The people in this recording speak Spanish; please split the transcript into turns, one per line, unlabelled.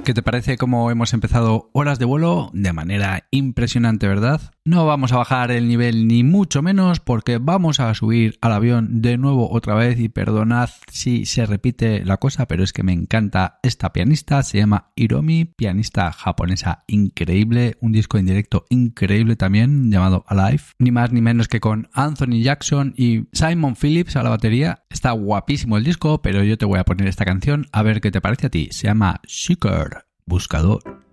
¿Qué te parece cómo hemos empezado Horas de Vuelo? De manera impresionante, ¿verdad? No vamos a bajar el nivel ni mucho menos porque vamos a subir al avión de nuevo otra vez y perdonad si se repite la cosa, pero es que me encanta esta pianista, se llama Hiromi, pianista japonesa increíble, un disco en directo increíble también llamado Alive, ni más ni menos que con Anthony Jackson y Simon Phillips a la batería. Está guapísimo el disco, pero yo te voy a poner esta canción a ver qué te parece a ti, se llama Seeker, buscador.